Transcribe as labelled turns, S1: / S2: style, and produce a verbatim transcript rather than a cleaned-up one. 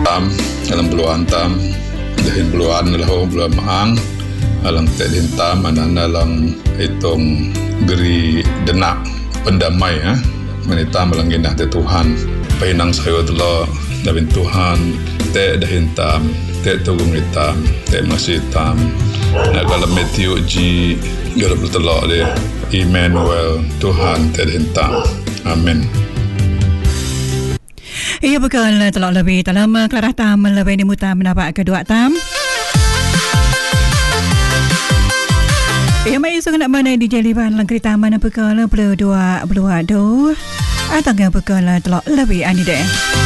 S1: tam dalam beluan tam dahin beluan lahu beluan maang alang tedin tam anana lang itong geri denak pendamai ha menita melanginah te Tuhan painang sayo telo dabin Tuhan te dahin tam te tugung itam te masih tam na kalau Matthew ji gala bertelok de Emmanuel Tuhan te dahin tam amin.
S2: Ia bekal telok lebih dalam kelarah tam lebih ni mutam mendapat kedua tam. Ia mai isu nak mana di jaliban lang kereta mana bekal perlu dua dua do. Atau bekal telok lebih ani deh.